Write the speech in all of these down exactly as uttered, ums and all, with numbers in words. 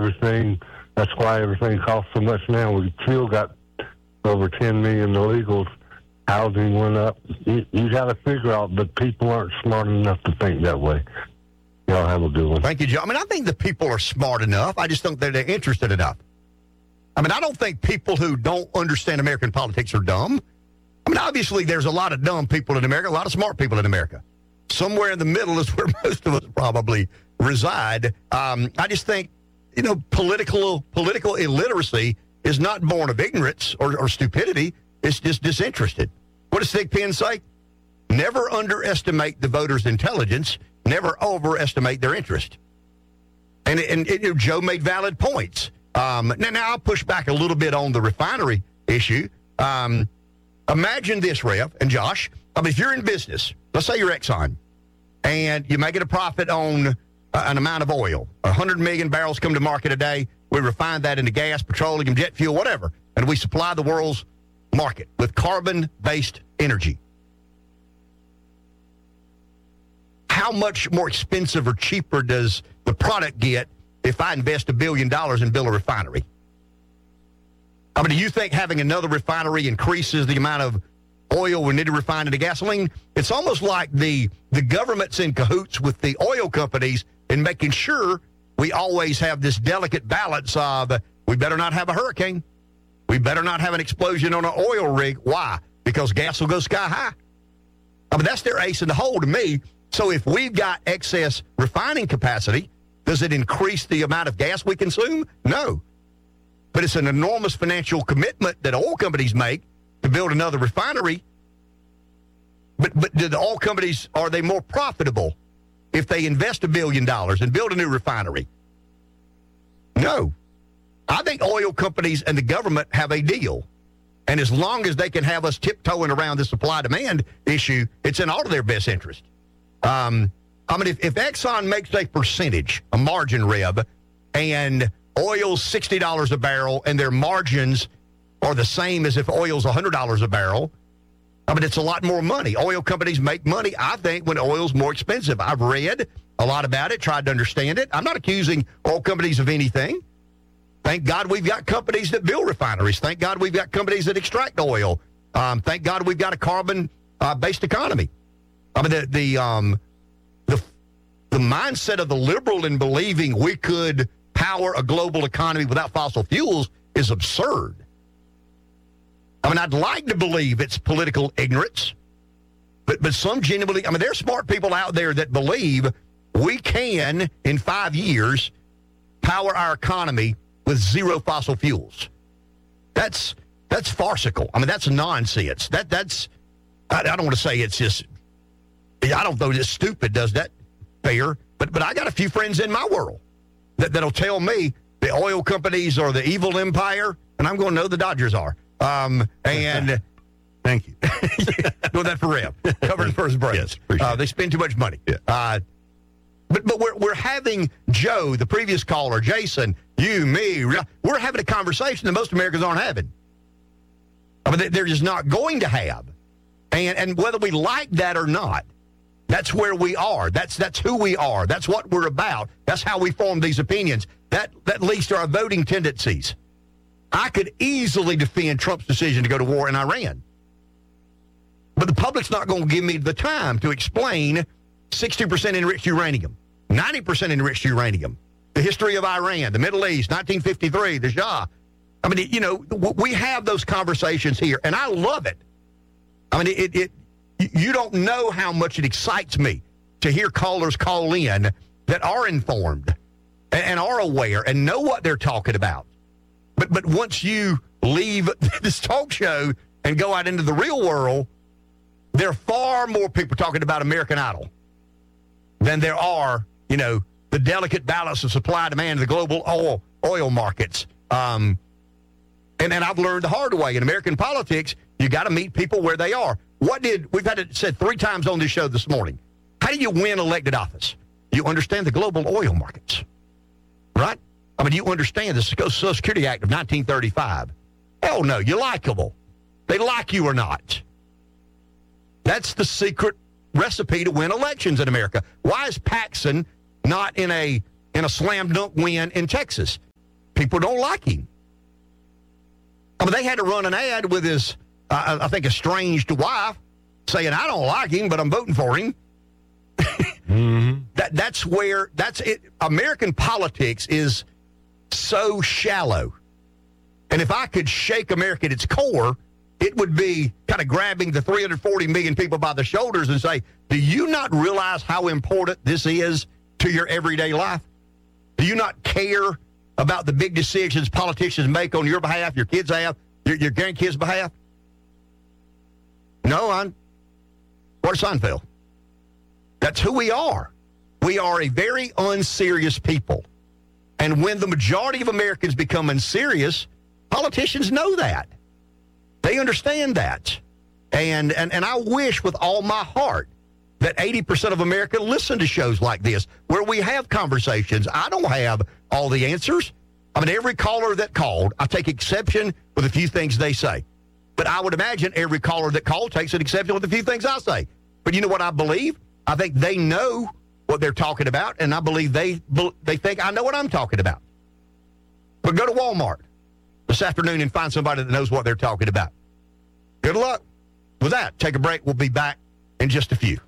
everything. That's why everything costs so much now. We still got over ten million illegals. Housing went up. You, you got to figure out that people aren't smart enough to think that way. Y'all have a good one. Thank you, Joe. I mean, I think the people are smart enough. I just don't think they're interested enough. I mean, I don't think people who don't understand American politics are dumb. I mean, obviously, there's a lot of dumb people in America, a lot of smart people in America. Somewhere in the middle is where most of us probably reside. Um, I just think, you know, political political illiteracy is not born of ignorance or, or stupidity. It's just disinterested. What does Thich Penn say? Never underestimate the voters' intelligence. Never overestimate their interest. And, and, and Joe made valid points. Um, now, now, I'll push back a little bit on the refinery issue. Um, imagine this, Rev and Josh. I mean, if you're in business, let's say you're Exxon, and you're making a profit on uh, an amount of oil. one hundred million barrels come to market a day. We refine that into gas, petroleum, jet fuel, whatever, and we supply the world's market with carbon-based energy. How much more expensive or cheaper does the product get if I invest a billion dollars and build a refinery? I mean, do you think having another refinery increases the amount of oil we need to refine into gasoline? It's almost like the, the government's in cahoots with the oil companies in making sure we always have this delicate balance of we better not have a hurricane. We better not have an explosion on an oil rig. Why? Because gas will go sky high. I mean, that's their ace in the hole to me. So if we've got excess refining capacity, does it increase the amount of gas we consume? No. But it's an enormous financial commitment that oil companies make to build another refinery. But but do the oil companies, are they more profitable if they invest a billion dollars and build a new refinery? No. I think oil companies and the government have a deal. And as long as they can have us tiptoeing around the supply-demand issue, it's in all of their best interest. Um, I mean, if, if Exxon makes a percentage, a margin, Rev, and oil's sixty dollars a barrel and their margins are the same as if oil's one hundred dollars a barrel, I mean, it's a lot more money. Oil companies make money, I think, when oil's more expensive. I've read a lot about it, tried to understand it. I'm not accusing oil companies of anything. Thank God we've got companies that build refineries. Thank God we've got companies that extract oil. Um, thank God we've got a carbon-based uh, economy. I mean, the the, um, the the mindset of the liberal in believing we could power a global economy without fossil fuels is absurd. I mean, I'd like to believe it's political ignorance, but but some genuinely, I mean, there's smart people out there that believe we can, in five years, power our economy with zero fossil fuels. That's that's farcical. I mean, that's nonsense. That that's I, I don't want to say it's just. I don't know it's stupid. Does that fair? But but I got a few friends in my world that that'll tell me the oil companies are the evil empire, and I'm going to know the Dodgers are. Um and thank you. Doing that for Rev. Covering the first break. Yes, uh, they spend too much money. Yeah. Uh, But but we're we're having Joe, the previous caller, Jason, you, me, we're having a conversation that most Americans aren't having. I mean, they're just not going to have. And and whether we like that or not, that's where we are. That's that's who we are. That's what we're about. That's how we form these opinions. That that leads to our voting tendencies. I could easily defend Trump's decision to go to war in Iran. But the public's not going to give me the time to explain sixty percent enriched uranium, ninety percent enriched uranium, the history of Iran, the Middle East, nineteen fifty-three, the Shah. I mean, you know, we have those conversations here, and I love it. I mean, it, it you don't know how much it excites me to hear callers call in that are informed and, and are aware and know what they're talking about. But but once you leave this talk show and go out into the real world, there are far more people talking about American Idol than there are, you know, the delicate balance of supply and demand of the global oil oil markets. Um, and and I've learned the hard way in American politics, you got to meet people where they are. What did we've had it said three times on this show this morning? How do you win elected office? You understand the global oil markets, right? I mean, you understand the Social Security Act of nineteen thirty-five. Hell no, you're likable. They like you or not. That's the secret recipe to win elections in America. Why is Paxson not in a in a slam dunk win in Texas? people don't like him. I mean, they had to run an ad with his, uh, I think, estranged wife saying, I don't like him, but I'm voting for him. mm-hmm. that, that's where, that's it. American politics is so shallow. And if I could shake America at its core, it would be kind of grabbing the three hundred forty million people by the shoulders and say, do you not realize how important this is to your everyday life? Do you not care about the big decisions politicians make on your behalf, your kids' behalf, your, your grandkids' behalf? No, I'm Bart Seinfeld. That's who we are. We are a very unserious people. And when the majority of Americans become unserious, politicians know that. They understand that. And, and, and I wish with all my heart that eighty percent of America listen to shows like this, where we have conversations. I don't have all the answers. I mean, every caller that called, I take exception with a few things they say. But I would imagine every caller that called takes an exception with a few things I say. But you know what I believe? I think they know what they're talking about, and I believe they they think I know what I'm talking about. But go to Walmart this afternoon and find somebody that knows what they're talking about. Good luck with that. Take a break. We'll be back in just a few.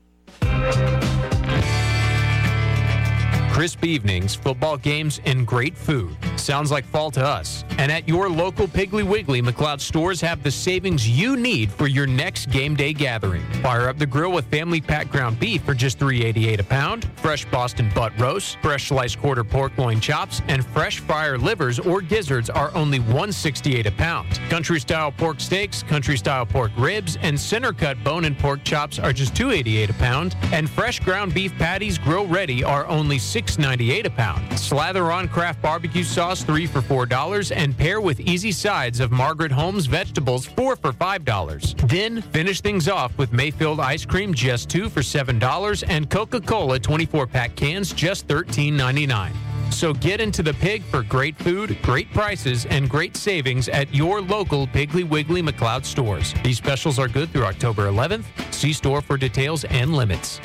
Crisp evenings, football games, and great food. Sounds like fall to us. And at your local Piggly Wiggly, McLeod stores have the savings you need for your next game day gathering. Fire up the grill with family pack ground beef for just three dollars and eighty-eight cents a pound, fresh Boston butt roast, fresh sliced quarter pork loin chops, and fresh fryer livers or gizzards are only one dollar and sixty-eight cents a pound. Country-style pork steaks, country-style pork ribs, and center-cut bone and pork chops are just two dollars and eighty-eight cents a pound, and fresh ground beef patties grill-ready are only six dollars and ninety-eight cents a pound. Slather on Kraft barbecue sauce, three for four dollars, and pair with easy sides of Margaret Holmes vegetables, four for five dollars. Then finish things off with Mayfield ice cream, just two for seven dollars, and Coca-Cola twenty-four pack cans, just thirteen ninety-nine. So get into the Pig for great food, great prices, and great savings at your local Piggly Wiggly McLeod stores. These specials are good through October eleventh. See store for details and limits.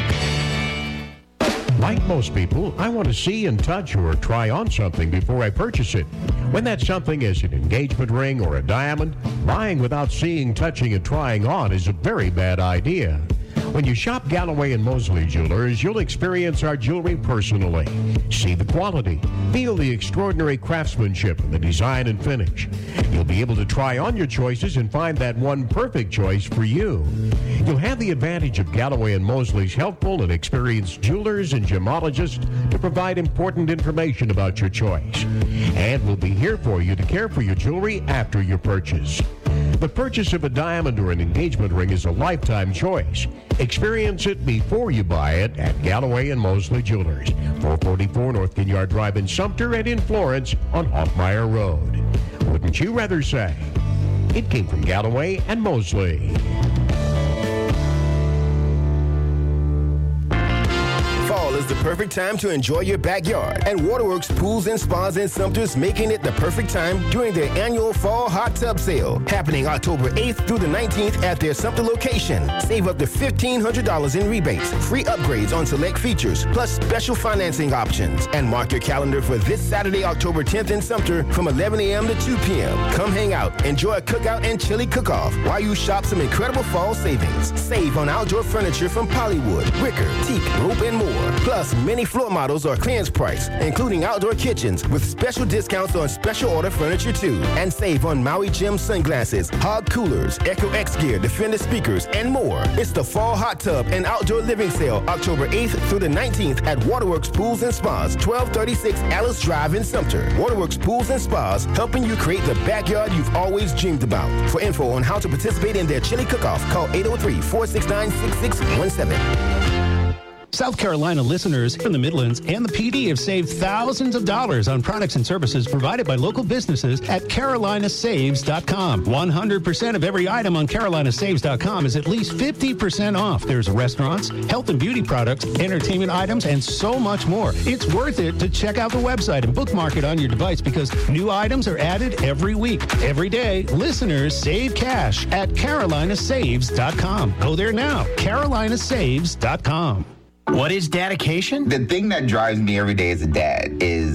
Like most people, I want to see and touch or try on something before I purchase it. When that something is an engagement ring or a diamond, buying without seeing, touching, and trying on is a very bad idea. When you shop Galloway and Mosley Jewelers, you'll experience our jewelry personally. See the quality, feel the extraordinary craftsmanship and the design and finish. You'll be able to try on your choices and find that one perfect choice for you. You'll have the advantage of Galloway and Mosley's helpful and experienced jewelers and gemologists to provide important information about your choice. And we'll be here for you to care for your jewelry after your purchase. The purchase of a diamond or an engagement ring is a lifetime choice. Experience it before you buy it at Galloway and Mosley Jewelers, four forty-four North Ginyard Drive in Sumter and in Florence on Hoffmeyer Road. Wouldn't you rather say it came from Galloway and Mosley? Fall is the perfect time to enjoy your backyard, and Waterworks Pools and Spas in Sumter is making it the perfect time during their annual Fall Hot Tub Sale, happening October eighth through the nineteenth at their Sumter location. Save up to fifteen hundred dollars in rebates, free upgrades on select features, plus special financing options. And mark your calendar for this Saturday, October tenth in Sumter from eleven a.m. to two p.m. Come hang out, enjoy a cookout and chili cook-off while you shop some incredible fall savings. Save on outdoor furniture from Polywood, Wicker, Teak, Rope, and more. Plus, many floor models are clearance price, including outdoor kitchens with special discounts on special order furniture too. And save on Maui Gym sunglasses, Hog coolers, Echo X Gear, Defender speakers, and more. It's the Fall Hot Tub and Outdoor Living Sale, October eighth through the nineteenth at Waterworks Pools and Spas, twelve thirty-six Alice Drive in Sumter. Waterworks Pools and Spas, helping you create the backyard you've always dreamed about. For info on how to participate in their chili cook-off, call eight oh three, four six nine, six six one seven. South Carolina listeners from the Midlands and the P D have saved thousands of dollars on products and services provided by local businesses at Carolina Saves dot com. one hundred percent of every item on Carolina Saves dot com is at least fifty percent off. There's restaurants, health and beauty products, entertainment items, and so much more. It's worth it to check out the website and bookmark it on your device because new items are added every week. Every day, listeners save cash at Carolina Saves dot com. Go there now, Carolina Saves dot com. What is dedication? The thing that drives me every day as a dad is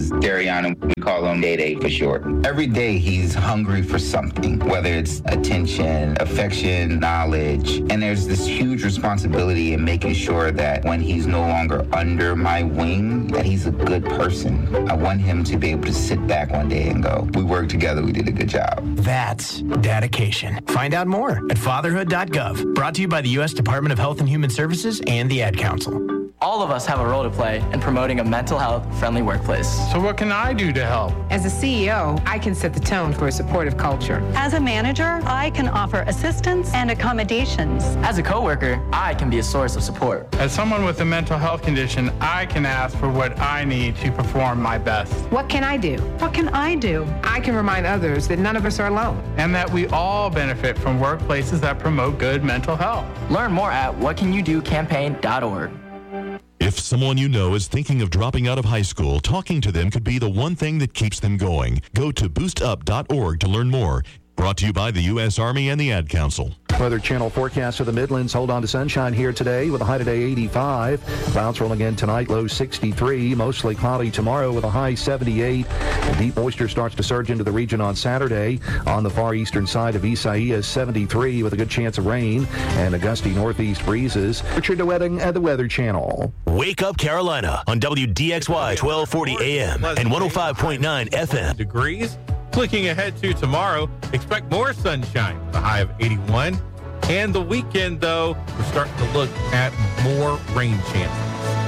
is Dariana. We call him Day Day for short. Every day he's hungry for something, whether it's attention, affection, knowledge. And there's this huge responsibility in making sure that when he's no longer under my wing, that he's a good person. I want him to be able to sit back one day and go, we worked together, we did a good job. That's dedication. Find out more at fatherhood dot gov. Brought to you by the U S Department of Health and Human Services and the Ad Council. All of us have a role to play in promoting a mental health friendly workplace. So what can I do to help? As a C E O, I can set the tone for a supportive culture. As a manager, I can offer assistance and accommodations. As a coworker, I can be a source of support. As someone with a mental health condition, I can ask for what I need to perform my best. What can I do? What can I do? I can remind others that none of us are alone. And that we all benefit from workplaces that promote good mental health. Learn more at what can you do campaign dot org. If someone you know is thinking of dropping out of high school, talking to them could be the one thing that keeps them going. Go to boost up dot org to learn more. Brought to you by the U S Army and the Ad Council. Weather Channel forecast for the Midlands. Hold on to sunshine here today with a high today eighty-five. Clouds rolling in tonight, low sixty-three. Mostly cloudy tomorrow with a high seventy-eight. And deep moisture starts to surge into the region on Saturday. On the far eastern side of Isaiah, seventy-three with a good chance of rain and a gusty northeast breezes. Richard DeWetting at the Weather Channel. Wake Up Carolina on W D X Y twelve forty A M and one oh five point nine F M. Degrees. Clicking ahead to tomorrow, expect more sunshine with a high of eighty-one. And the weekend, though, we're starting to look at more rain chances.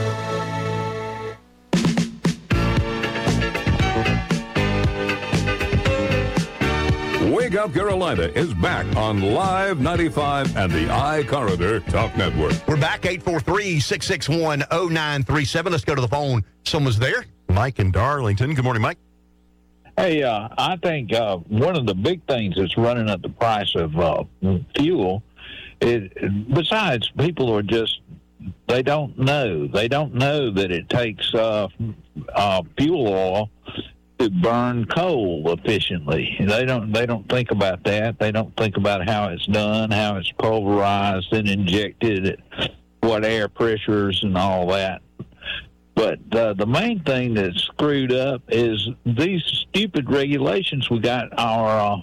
Wake Up Carolina is back on Live ninety-five and the iCorridor Talk Network. We're back, eight four three, six six one, oh nine three seven. Let's go to the phone. Someone's there. Mike in Darlington. Good morning, Mike. Hey, uh, I think uh, one of the big things that's running up the price of uh, fuel is, besides people are just, they don't know. They don't know that it takes uh, uh, fuel oil to burn coal efficiently. They don't. They don't think about that. They don't think about how it's done, how it's pulverized and injected, at what air pressures and all that. But uh, the main thing that's screwed up is these stupid regulations we got are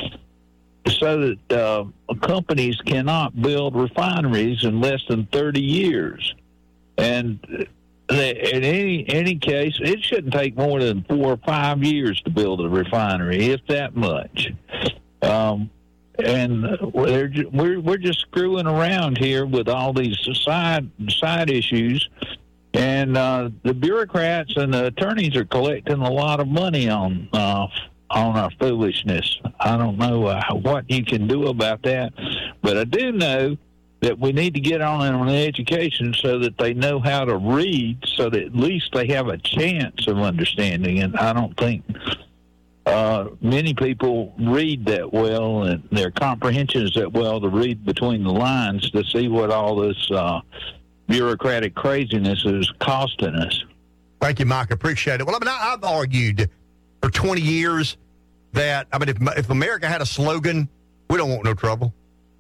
uh, so that uh, companies cannot build refineries in less than thirty years. And they, in any any case, it shouldn't take more than four or five years to build a refinery, if that much. Um, and we're, we're we're just screwing around here with all these side side issues. And uh, the bureaucrats and the attorneys are collecting a lot of money on uh, on our foolishness. I don't know uh, what you can do about that, but I do know that we need to get on an education so that they know how to read, so that at least they have a chance of understanding. And I don't think uh, many people read that well, and their comprehension is that well to read between the lines to see what all this Uh, bureaucratic craziness is costing us. Thank you, Mike. I appreciate it. Well, I mean, I, I've argued for twenty years that, I mean, if, if America had a slogan, we don't want no trouble.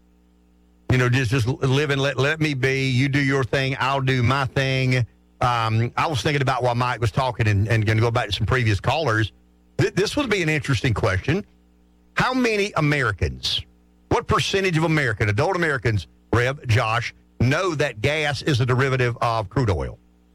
You know, just, just live and let, let me be. You do your thing, I'll do my thing. Um, I was thinking about while Mike was talking and, and going to go back to some previous callers. Th- this would be an interesting question. How many Americans, what percentage of American, adult Americans, Rev, Josh, know that gas is a derivative of crude oil?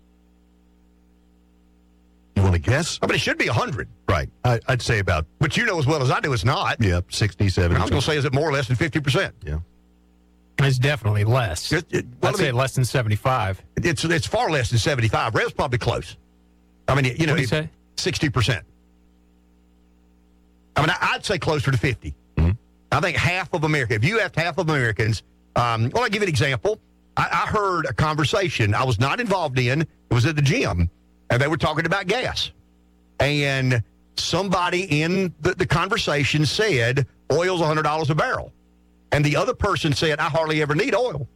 You want to guess? I mean, it should be one hundred. Right. I, I'd say about... But you know as well as I do it's not. Yeah, sixty, seventy. I was going to say, is it more or less than fifty percent? Yeah. It's definitely less. It, it, well, I'd I mean, say less than seventy-five. It's it's far less than seventy-five. Rev's probably close. I mean, you know, what do you say? sixty percent. I mean, I, I'd say closer to fifty. Mm-hmm. I think half of America, if you asked half of Americans, um, well, I'll give you an example. I, I heard a conversation I was not involved in. It was at the gym, and they were talking about gas. And somebody in the, the conversation said, oil's one hundred dollars a barrel. And the other person said, I hardly ever need oil.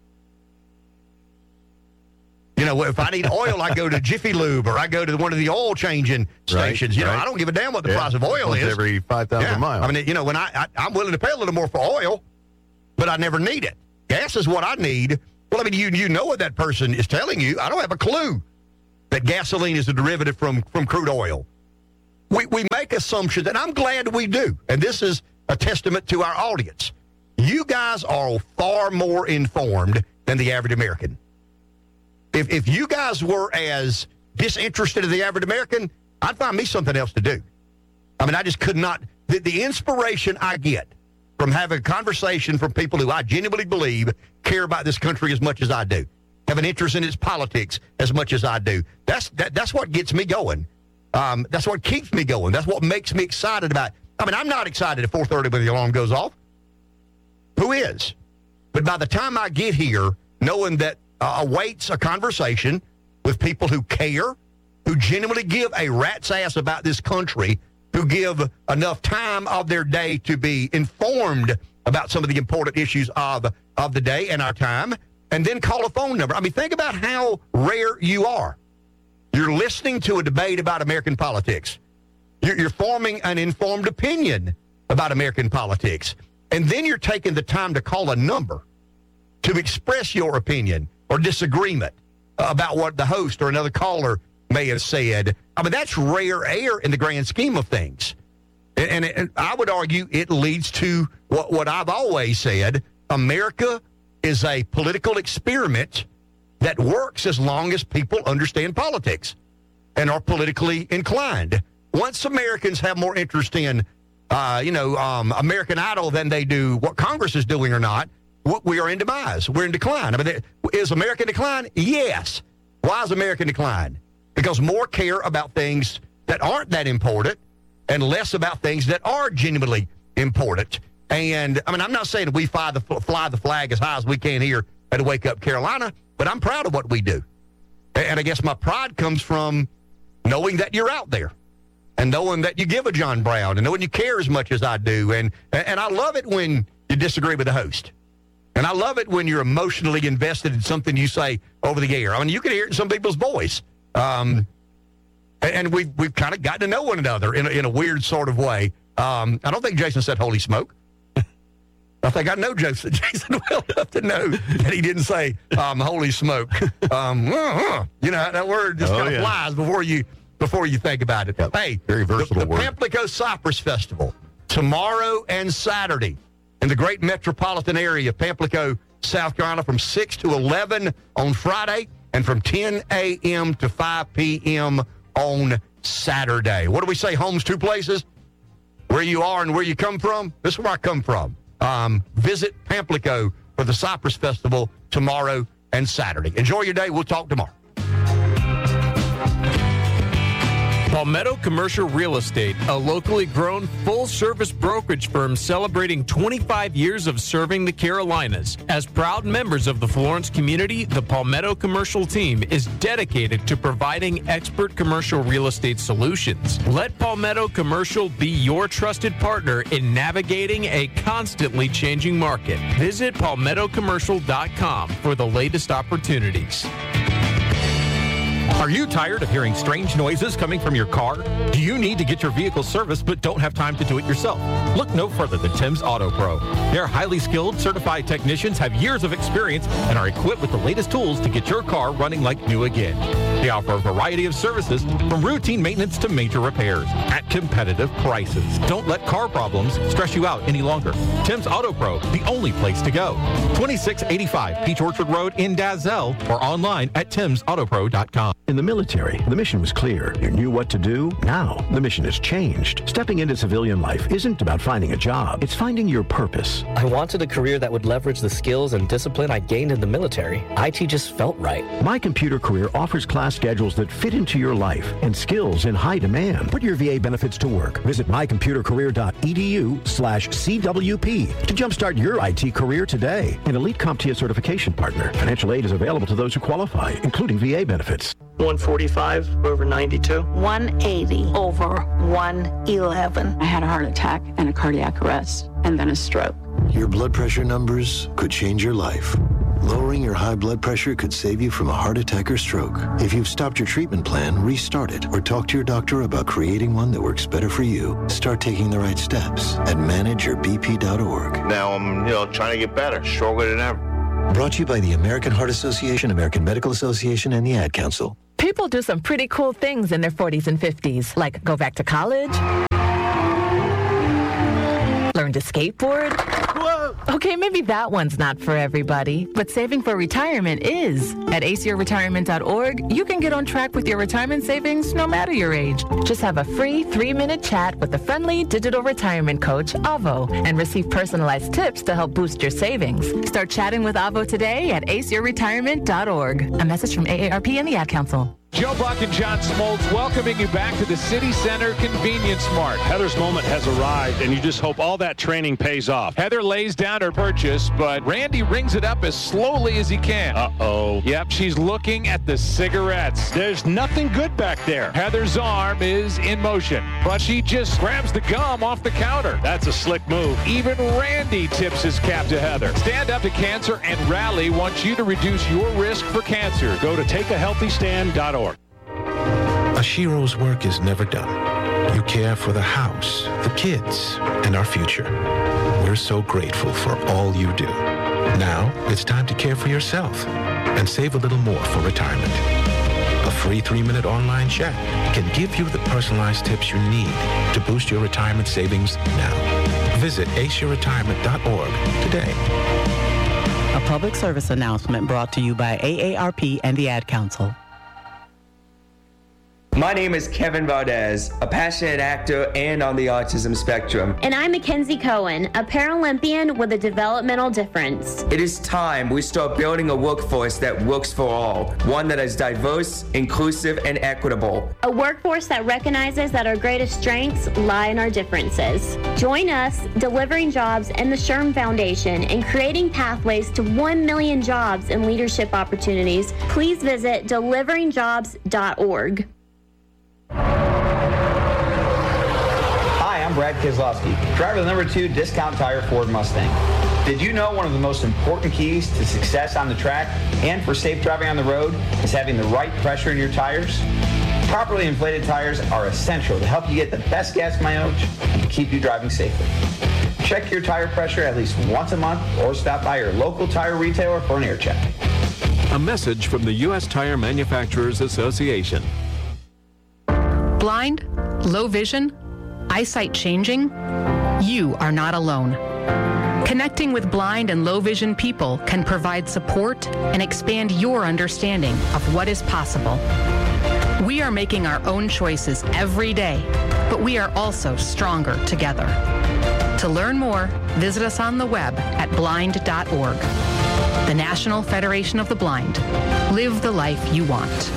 You know, if I need oil, I go to Jiffy Lube or I go to one of the oil changing stations. Right, you know, right. I don't give a damn what the yeah. price of oil is. Every five thousand yeah. miles. I mean, you know, when I, I, I'm willing to pay a little more for oil, but I never need it. Gas is what I need. Well, I mean, you you know what that person is telling you. I don't have a clue that gasoline is a derivative from, from crude oil. we, we make assumptions, and I'm glad we do. And this is a testament to our audience. You guys are far more informed than the average American. If if you guys were as disinterested as the average American, I'd find me something else to do. I mean, I just could not. The, the inspiration I get from having a conversation from people who I genuinely believe care about this country as much as I do, have an interest in its politics as much as I do, that's that, that's what gets me going. Um, that's what keeps me going. That's what makes me excited about it. I mean, I'm not excited at four thirty when the alarm goes off. Who is? But by the time I get here, knowing that uh, awaits a conversation with people who care, who genuinely give a rat's ass about this country, who give enough time of their day to be informed about some of the important issues of, of the day and our time, and then call a phone number. I mean, think about how rare you are. You're listening to a debate about American politics. You're, you're forming an informed opinion about American politics. And then you're taking the time to call a number to express your opinion or disagreement about what the host or another caller may have said. I mean, that's rare air in the grand scheme of things. And, and, and I would argue it leads to what, what I've always said. America is a political experiment that works as long as people understand politics and are politically inclined. Once Americans have more interest in, uh, you know, um, American Idol than they do what Congress is doing or not, we are in demise. We're in decline. I mean, is America in decline? Yes. Why is America in decline? Because more care about things that aren't that important and less about things that are genuinely important. And, I mean, I'm not saying we fly the, fly the flag as high as we can here at Wake Up Carolina, but I'm proud of what we do. And I guess my pride comes from knowing that you're out there and knowing that you give a John Brown and knowing you care as much as I do. And, and I love it when you disagree with the host. And I love it when you're emotionally invested in something you say over the air. I mean, you can hear it in some people's voice. Um, and we've, we've kind of gotten to know one another in a, in a weird sort of way. Um, I don't think Jason said holy smoke. I think I know Jason, Jason well enough to know that he didn't say um, holy smoke. Um, uh-huh. You know, that word just oh, kind of yeah. flies before you before you think about it. Yep. Hey, very versatile the, the word. Pamplico Cypress Festival, tomorrow and Saturday in the great metropolitan area of Pamplico, South Carolina, from six to eleven on Friday and from ten a.m. to five p.m. on Saturday. What do we say, home's two places? Where you are and where you come from? This is where I come from. Um, visit Pamplico for the Cypress Festival tomorrow and Saturday. Enjoy your day. We'll talk tomorrow. Palmetto Commercial Real Estate, a locally grown full-service brokerage firm celebrating twenty-five years of serving the Carolinas. As proud members of the Florence community, the Palmetto Commercial team is dedicated to providing expert commercial real estate solutions. Let Palmetto Commercial be your trusted partner in navigating a constantly changing market. Visit palmetto commercial dot com for the latest opportunities. Are you tired of hearing strange noises coming from your car? Do you need to get your vehicle serviced but don't have time to do it yourself? Look no further than Tim's Auto Pro. Their highly skilled, certified technicians have years of experience and are equipped with the latest tools to get your car running like new again. They offer a variety of services from routine maintenance to major repairs at competitive prices. Don't let car problems stress you out any longer. Tim's Auto Pro, the only place to go. twenty-six eighty-five Peach Orchard Road in Dazzell or online at tims auto pro dot com. In the military, the mission was clear. You knew what to do. Now, the mission has changed. Stepping into civilian life isn't about finding a job. It's finding your purpose. I wanted a career that would leverage the skills and discipline I gained in the military. I T just felt right. My Computer Career offers class schedules that fit into your life and skills in high demand. Put your V A benefits to work. Visit my computer career dot e d u slash C W P to jumpstart your I T career today. An elite CompTIA certification partner. Financial aid is available to those who qualify, including V A benefits. one forty-five over ninety-two. one eighty over one eleven. I had a heart attack and a cardiac arrest and then a stroke. Your blood pressure numbers could change your life. Lowering your high blood pressure could save you from a heart attack or stroke. If you've stopped your treatment plan, restart it or talk to your doctor about creating one that works better for you. Start taking the right steps at manage your b p dot org. Now I'm, you know, trying to get better, stronger than ever. Brought to you by the American Heart Association, American Medical Association, and the Ad Council. People do some pretty cool things in their forties and fifties, like go back to college, learn to skateboard. Whoa. Okay, maybe that one's not for everybody, but saving for retirement is. At ace your retirement dot org, you can get on track with your retirement savings no matter your age. Just have a free three-minute chat with the friendly digital retirement coach, Avo, and receive personalized tips to help boost your savings. Start chatting with Avo today at ace your retirement dot org. A message from A A R P and the Ad Council. Joe Buck and John Smoltz welcoming you back to the City Center Convenience Mart. Heather's moment has arrived, and you just hope all that training pays off. Heather lays down her purchase, but Randy rings it up as slowly as he can. Uh-oh. Yep, she's looking at the cigarettes. There's nothing good back there. Heather's arm is in motion, but she just grabs the gum off the counter. That's a slick move. Even Randy tips his cap to Heather. Stand Up to Cancer and Rally wants you to reduce your risk for cancer. Go to take a healthy stand dot org. Ashiro's work is never done. You care for the house, the kids, and our future. We're so grateful for all you do. Now, it's time to care for yourself and save a little more for retirement. A free three-minute online chat can give you the personalized tips you need to boost your retirement savings now. Visit ace your retirement dot org today. A public service announcement brought to you by A A R P and the Ad Council. My name is Kevin Valdez, a passionate actor and on the autism spectrum. And I'm Mackenzie Cohen, a Paralympian with a developmental difference. It is time we start building a workforce that works for all, one that is diverse, inclusive, and equitable. A workforce that recognizes that our greatest strengths lie in our differences. Join us, Delivering Jobs and the SHRM Foundation, in creating pathways to one million jobs and leadership opportunities. Please visit delivering jobs dot org. Hi, I'm Brad Keselowski, driver of the number two Discount Tire Ford Mustang. Did you know one of the most important keys to success on the track and for safe driving on the road is having the right pressure in your tires? Properly inflated tires are essential to help you get the best gas mileage and keep you driving safely. Check your tire pressure at least once a month or stop by your local tire retailer for an air check. A message from the U S Tire Manufacturers Association. Blind, low vision, eyesight changing? You are not alone. Connecting with blind and low vision people can provide support and expand your understanding of what is possible. We are making our own choices every day, but we are also stronger together. To learn more, visit us on the web at blind dot org. The National Federation of the Blind. Live the life you want.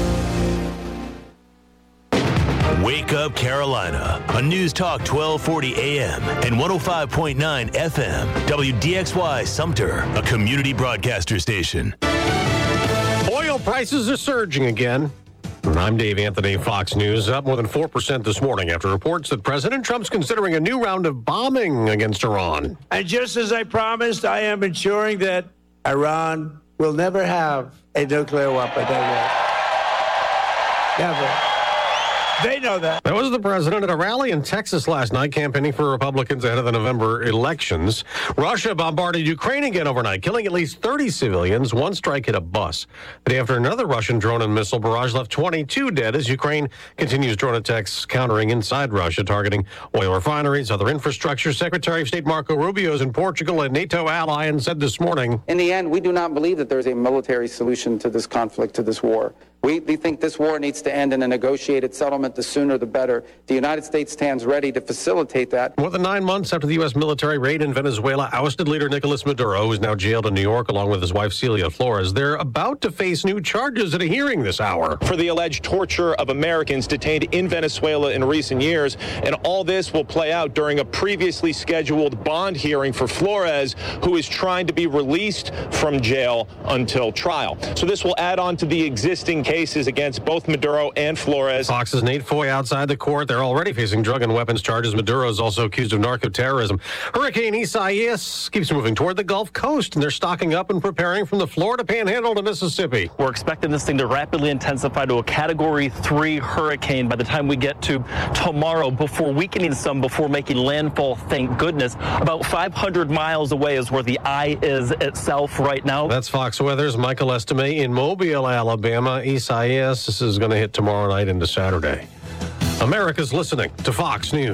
Wake Up Carolina on News Talk twelve forty A M and one oh five point nine F M. W D X Y Sumter, a community broadcaster station. Oil prices are surging again. I'm Dave Anthony, Fox News, up more than four percent this morning after reports that President Trump's considering a new round of bombing against Iran. And just as I promised, I am ensuring that Iran will never have a nuclear weapon. Never. They know that. That was the president at a rally in Texas last night, campaigning for Republicans ahead of the November elections. Russia bombarded Ukraine again overnight, killing at least thirty civilians. One strike hit a bus. The day after another Russian drone and missile barrage left twenty-two dead as Ukraine continues drone attacks countering inside Russia, targeting oil refineries, other infrastructure. Secretary of State Marco Rubio is in Portugal, a NATO ally, and said this morning, in the end, we do not believe that there's a military solution to this conflict, to this war. We, we think this war needs to end in a negotiated settlement. The sooner, the better. The United States stands ready to facilitate that. More than nine months after the U S military raid in Venezuela ousted leader Nicolas Maduro, who is now jailed in New York along with his wife Celia Flores, they're about to face new charges at a hearing this hour for the alleged torture of Americans detained in Venezuela in recent years. And all this will play out during a previously scheduled bond hearing for Flores, who is trying to be released from jail until trial. So this will add on to the existing cases against both Maduro and Flores. Fox's Nate Foy outside the court. They're already facing drug and weapons charges. Maduro is also accused of narco-terrorism. Hurricane Isaias keeps moving toward the Gulf Coast, and they're stocking up and preparing from the Florida Panhandle to Mississippi. We're expecting this thing to rapidly intensify to a Category three hurricane by the time we get to tomorrow, before weakening some, before making landfall, thank goodness. About five hundred miles away is where the eye is itself right now. That's Fox Weather's Michael Estime in Mobile, Alabama. Isaias Isaias. This is going to hit tomorrow night into Saturday. America's listening to Fox News.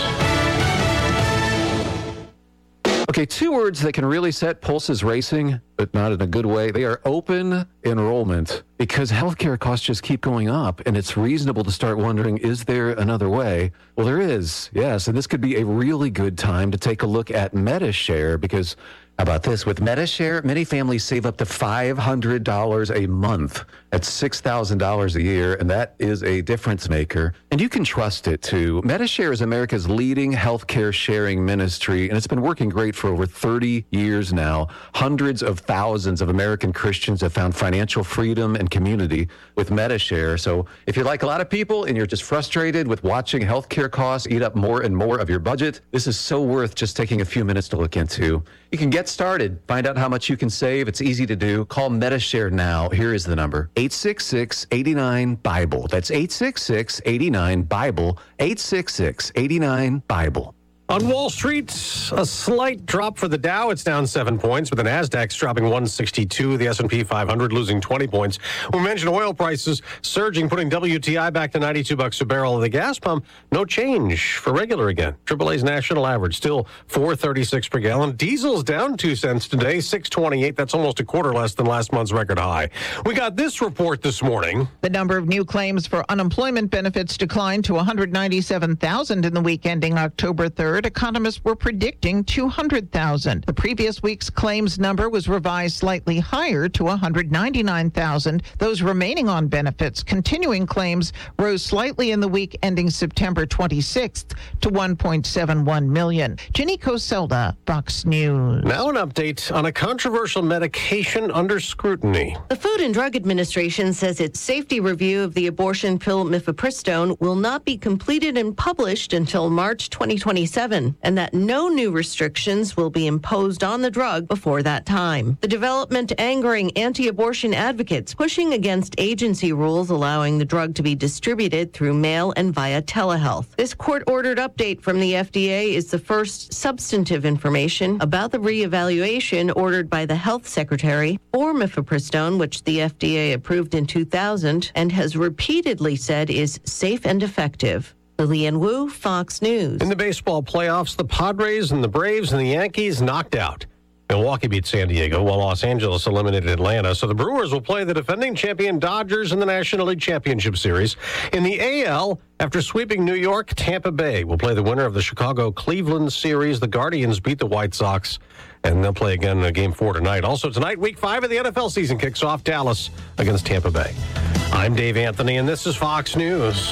Okay, two words that can really set pulses racing, but not in a good way. They are open enrollment, because healthcare costs just keep going up, and it's reasonable to start wondering, is there another way? Well, there is, yes, and this could be a really good time to take a look at MediShare, because how about this? With MediShare, many families save up to five hundred dollars a month. That's six thousand dollars a year, and that is a difference maker. And you can trust it, too. MediShare is America's leading healthcare sharing ministry, and it's been working great for over thirty years now. Hundreds of thousands of American Christians have found financial freedom and community with MediShare. So if you're like a lot of people and you're just frustrated with watching healthcare costs eat up more and more of your budget, this is so worth just taking a few minutes to look into. You can get started. Find out how much you can save. It's easy to do. Call MediShare now. Here is the number. eight six six, eight nine, Bible. That's eight six six, eight nine, Bible. eight six six, eight nine, Bible. On Wall Street, a slight drop for the Dow. It's down seven points, with the Nasdaq dropping one sixty-two, the S and P five hundred losing twenty points. We mentioned oil prices surging, putting W T I back to ninety-two bucks a barrel. The gas pump, no change for regular again. triple A's national average still four thirty-six per gallon. Diesel's down two cents today, six twenty-eight. That's almost a quarter less than last month's record high. We got this report this morning. The number of new claims for unemployment benefits declined to one hundred ninety-seven thousand in the week ending October third. Economists were predicting two hundred thousand. The previous week's claims number was revised slightly higher to one hundred ninety-nine thousand. Those remaining on benefits, continuing claims rose slightly in the week ending September twenty-sixth to one point seven one million. Jenny Coselda, Fox News. Now an update on a controversial medication under scrutiny. The Food and Drug Administration says its safety review of the abortion pill mifepristone will not be completed and published until March twenty twenty-seven. And that no new restrictions will be imposed on the drug before that time. The development angering anti-abortion advocates pushing against agency rules allowing the drug to be distributed through mail and via telehealth. This court-ordered update from the F D A is the first substantive information about the reevaluation ordered by the health secretary for mifepristone, which the F D A approved in two thousand and has repeatedly said is safe and effective. Lillian Wu, Fox News. In the baseball playoffs, the Padres and the Braves and the Yankees knocked out. Milwaukee beat San Diego, while Los Angeles eliminated Atlanta. So the Brewers will play the defending champion Dodgers in the National League Championship Series. In the A L, after sweeping New York, Tampa Bay will play the winner of the Chicago-Cleveland Series. The Guardians beat the White Sox, and they'll play again in Game four tonight. Also tonight, Week five of the N F L season kicks off. Dallas against Tampa Bay. I'm Dave Anthony, and this is Fox News.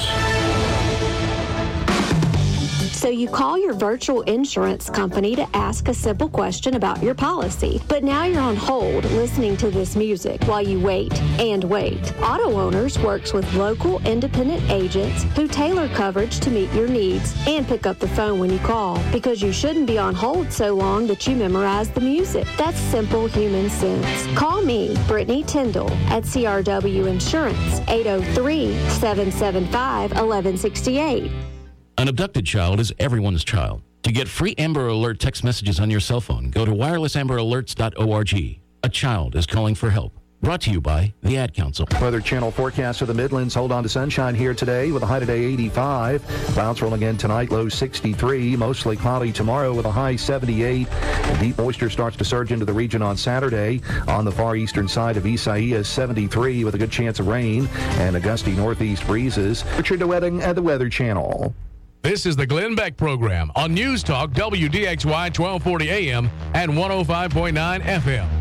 So you call your virtual insurance company to ask a simple question about your policy. But now you're on hold listening to this music while you wait and wait. Auto Owners works with local independent agents who tailor coverage to meet your needs and pick up the phone when you call, because you shouldn't be on hold so long that you memorize the music. That's simple human sense. Call me, Brittany Tyndall, at C R W Insurance, eight oh three, seven seven five, one one six eight. An abducted child is everyone's child. To get free Amber Alert text messages on your cell phone, go to wireless amber alerts dot org. A child is calling for help. Brought to you by the Ad Council. Weather Channel forecast for the Midlands. Hold on to sunshine here today with a high today eighty-five. Clouds rolling in tonight, low sixty-three. Mostly cloudy tomorrow with a high seventy-eight. Deep moisture starts to surge into the region on Saturday. On the far eastern side of Isaiah, seventy-three with a good chance of rain and a gusty northeast breezes. Richard DeWetting at the Weather Channel. This is the Glenn Beck Program on News Talk W D X Y twelve forty A M and one oh five point nine F M.